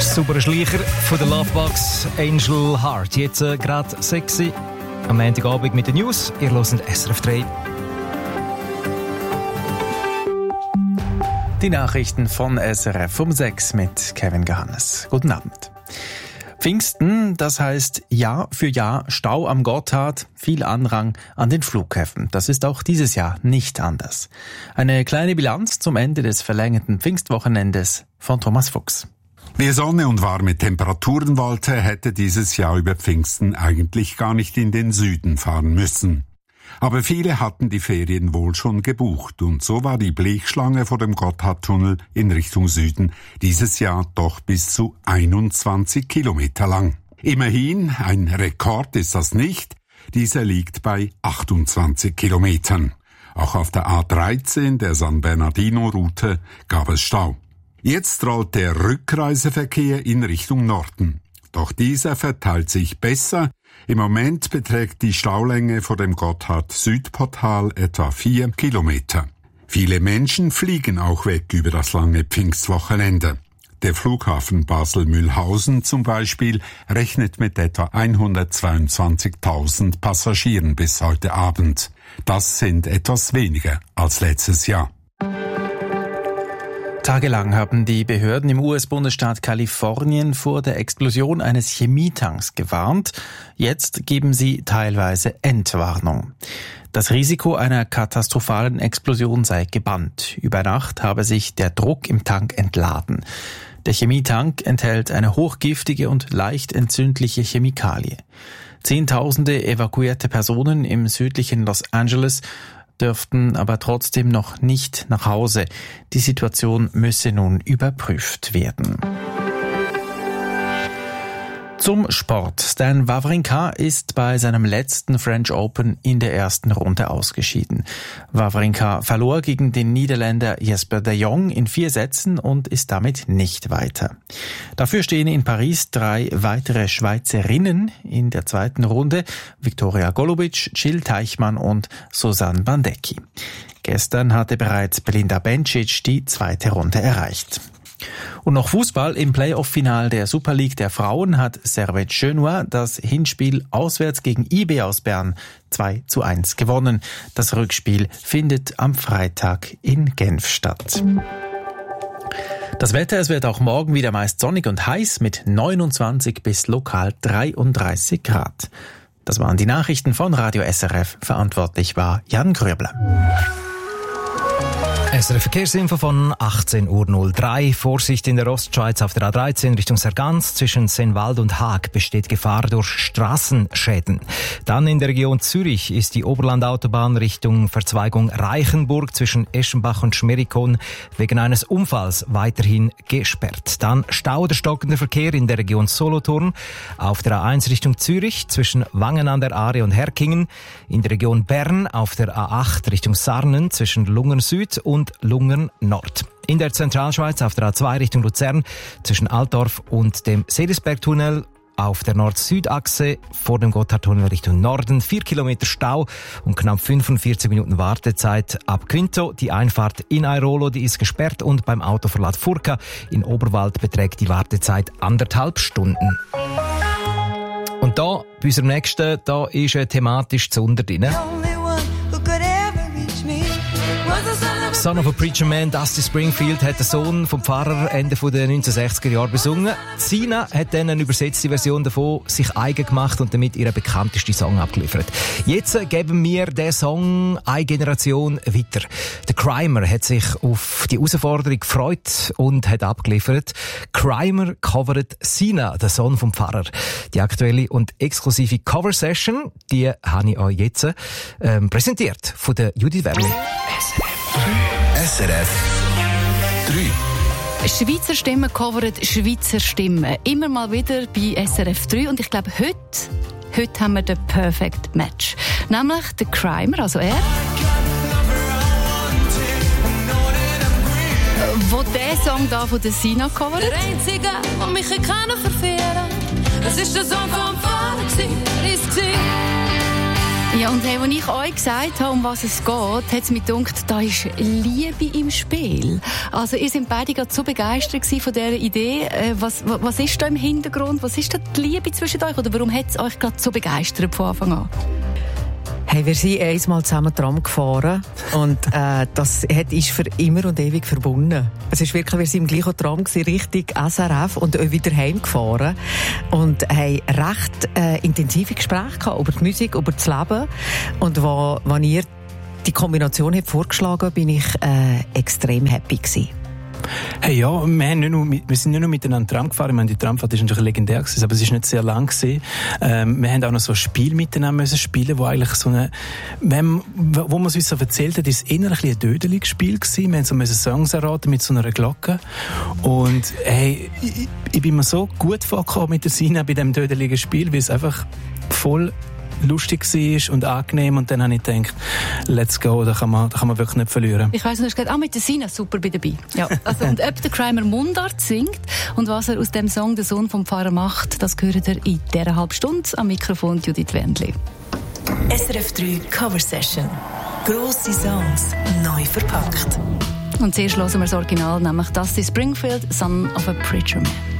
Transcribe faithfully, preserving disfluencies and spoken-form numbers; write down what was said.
Super Schleicher von der Lovebox Angel Heart. Jetzt äh, gerade sexy am Montagabend mit den News. Ihr hört S R F drei. Die Nachrichten von S R F um sechs mit Kevin Gehannes. Guten Abend. Pfingsten, das heißt Jahr für Jahr Stau am Gotthard, viel Andrang an den Flughäfen. Das ist auch dieses Jahr nicht anders. Eine kleine Bilanz zum Ende des verlängerten Pfingstwochenendes von Thomas Fuchs. Wer Sonne und warme Temperaturen wollte, hätte dieses Jahr über Pfingsten eigentlich gar nicht in den Süden fahren müssen. Aber viele hatten die Ferien wohl schon gebucht und so war die Blechschlange vor dem Gotthardtunnel in Richtung Süden dieses Jahr doch bis zu einundzwanzig Kilometer lang. Immerhin, ein Rekord ist das nicht, dieser liegt bei achtundzwanzig Kilometern. Auch auf der A dreizehn, der San Bernardino-Route, gab es Stau. Jetzt rollt der Rückreiseverkehr in Richtung Norden. Doch dieser verteilt sich besser. Im Moment beträgt die Staulänge vor dem Gotthard-Südportal etwa vier Kilometer. Viele Menschen fliegen auch weg über das lange Pfingstwochenende. Der Flughafen Basel-Mühlhausen zum Beispiel rechnet mit etwa hundertzweiundzwanzigtausend Passagieren bis heute Abend. Das sind etwas weniger als letztes Jahr. Tagelang haben die Behörden im U S-Bundesstaat Kalifornien vor der Explosion eines Chemietanks gewarnt. Jetzt geben sie teilweise Entwarnung. Das Risiko einer katastrophalen Explosion sei gebannt. Über Nacht habe sich der Druck im Tank entladen. Der Chemietank enthält eine hochgiftige und leicht entzündliche Chemikalie. Zehntausende evakuierte Personen im südlichen Los Angeles dürften aber trotzdem noch nicht nach Hause. Die Situation müsse nun überprüft werden. Zum Sport. Stan Wawrinka ist bei seinem letzten French Open in der ersten Runde ausgeschieden. Wawrinka verlor gegen den Niederländer Jesper de Jong in vier Sätzen und ist damit nicht weiter. Dafür stehen in Paris drei weitere Schweizerinnen in der zweiten Runde: Viktoria Golubic, Jill Teichmann und Susanne Bandecki. Gestern hatte bereits Belinda Bencic die zweite Runde erreicht. Und noch Fußball. Im Playoff-Final der Super League der Frauen hat Servette Genua das Hinspiel auswärts gegen I B aus Bern zwei zu eins gewonnen. Das Rückspiel findet am Freitag in Genf statt. Das Wetter, es wird auch morgen wieder meist sonnig und heiß mit neunundzwanzig bis lokal dreiunddreißig Grad. Das waren die Nachrichten von Radio S R F. Verantwortlich war Jan Gröbler. S R F Verkehrsinfo von achtzehn Uhr null drei. Vorsicht in der Ostschweiz auf der A dreizehn Richtung Sargans. Zwischen Sennwald und Haag besteht Gefahr durch Straßenschäden. Dann in der Region Zürich ist die Oberlandautobahn Richtung Verzweigung Reichenburg zwischen Eschenbach und Schmerikon wegen eines Unfalls weiterhin gesperrt. Dann Stau oder stockender Verkehr in der Region Solothurn auf der A eins Richtung Zürich zwischen Wangen an der Aare und Herkingen. In der Region Bern auf der A acht Richtung Sarnen zwischen Lungern Süd und Lungern Nord. In der Zentralschweiz auf der A zwei Richtung Luzern zwischen Altdorf und dem Sedisbergtunnel auf der Nord-Süd-Achse vor dem Gotthardtunnel Richtung Norden vier Kilometer Stau und knapp fünfundvierzig Minuten Wartezeit ab Quinto. Die Einfahrt in Airolo, die ist gesperrt und beim Autoverlad Furka in Oberwald beträgt die Wartezeit anderthalb Stunden. Und da, bei unserem nächsten, da ist ein thematisch Zunder drin. Son of a Preacher Man, Dusty Springfield, hat den Sohn vom Pfarrer Ende der neunzehnhundertsechziger Jahre besungen. Sina hat dann eine übersetzte Version davon sich eigen gemacht und damit ihren bekanntesten Song abgeliefert. Jetzt geben wir den Song eine Generation weiter. Der Crimer hat sich auf die Herausforderung gefreut und hat abgeliefert. Crimer covert Sina, der Sohn vom Pfarrer. Die aktuelle und exklusive Cover-Session, die habe ich euch jetzt ähm, präsentiert von der Judith Werli. S R F drei. Schweizer Stimmen covert Schweizer Stimmen. Immer mal wieder bei S R F drei. Und ich glaube, heute, heute haben wir den Perfect Match. Nämlich der Crimer, also er, wo der Song da von der Sina covert. Der einzige, der mich verfehlen kann, das ist der Song vom Vater, ist Ja, und hey, als ich euch gesagt habe, um was es geht, hat es mir gedacht, da ist Liebe im Spiel. Also ihr seid beide gerade so begeistert von dieser Idee. Äh, was, was ist da im Hintergrund? Was ist da die Liebe zwischen euch? Oder warum hat es euch gerade so begeistert von Anfang an? Hey, wir sind einmal zusammen Tram gefahren und äh, das hat, ist für immer und ewig verbunden. Es ist wirklich, wir sind im gleichen Tram gewesen, Richtung S R F und auch wieder heimgefahren und haben recht äh, intensive Gespräche gehabt über die Musik, über das Leben. Und wo, wenn ihr die Kombination habt vorgeschlagen, bin ich äh, extrem happy gewesen. Hey, ja, wir, haben nicht nur, wir sind nicht nur miteinander Tram gefahren. Ich meine, die Tramfahrt war natürlich legendär gewesen, aber es ist nicht sehr lang gewesen. Ähm, wir haben auch noch so ein Spiel miteinander müssen spielen, wo eigentlich so eine, wenn, wo man es uns so erzählt hat, ist es eher ein bisschen ein dödeliges Spiel gewesen. Wir haben so Songs erraten mit so einer Glocke. Und, hey, ich, ich bin mir so gut vorgekommen mit der Sina bei diesem dödeligen Spiel, weil es einfach voll lustig war und angenehm, und dann habe ich gedacht, let's go, da kann man, da kann man wirklich nicht verlieren. Ich weiss, du hast gesagt, ah, mit der Sina super bei dabei. Ja, also, und ob der Crimer Mundart singt und was er aus dem Song «Der Sohn vom Pfarrer» macht, das hört ihr in dieser halben Stunde. Am Mikrofon Judith Wendli. S R F drei Cover Session. Grosse Songs, neu verpackt. Und zuerst hören wir das Original, nämlich Dusty Springfield, «Son of a Preacher Man».